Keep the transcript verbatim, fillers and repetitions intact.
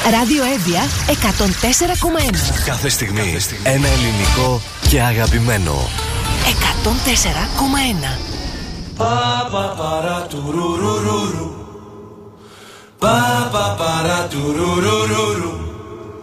Ράδιο Εύβοια εκατόν τέσσερα κόμμα ένα. Κάθε στιγμή, Κάθε στιγμή ένα ελληνικό και αγαπημένο. εκατόν τέσσερα κόμμα ένα. Πα πα παρά του ρου ρου ρου ρου. Πα πα παρά του ρου ρου ρου ρου.